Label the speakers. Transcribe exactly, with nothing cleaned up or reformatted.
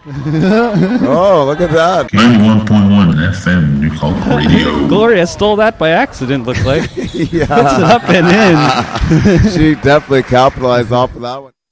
Speaker 1: Oh, look at that.
Speaker 2: ninety-one point one F M, New Hulk Radio.
Speaker 3: Gloria stole that by accident, looked like.
Speaker 1: Yeah.
Speaker 3: Puts it up and in.
Speaker 1: She definitely capitalized off of that one.